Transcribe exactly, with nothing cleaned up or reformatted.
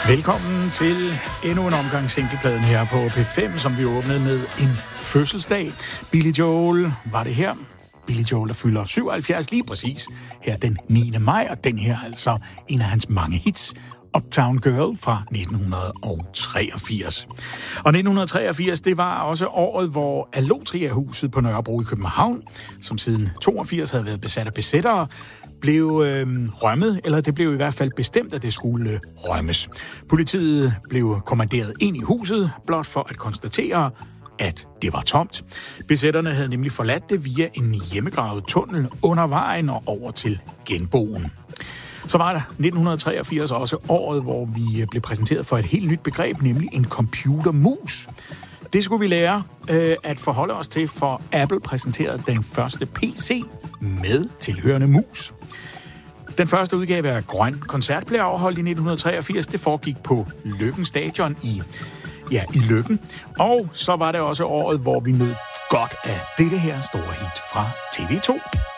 Velkommen til endnu en omgang singlepladen her på P fem, som vi åbnede med en fødselsdag. Billy Joel var det her. Billy Joel, der fylder syvoghalvfjerds lige præcis her den niende maj, og den her altså en af hans mange hits, Uptown Girl fra nitten treogfirs. Og nitten treogfirs, det var også året, hvor Allotria-huset på Nørrebro i København, som siden toogfirs havde været besat af besættere, blev øh, rømmet, eller det blev i hvert fald bestemt, at det skulle øh, rømmes. Politiet blev kommanderet ind i huset, blot for at konstatere, at det var tomt. Besætterne havde nemlig forladt det via en hjemmegravet tunnel under vejen og over til genboen. Så var der nitten treogfirs også året, hvor vi blev præsenteret for et helt nyt begreb, nemlig en computermus. Det skulle vi lære øh, at forholde os til, for Apple præsenterede den første P C med tilhørende mus. Den første udgave af Grøn Koncert blev afholdt i nitten treogfirs. Det foregik på Løkken Stadion i, ja, i Løkken. Og så var det også året, hvor vi nød godt af dette her store hit fra T V to.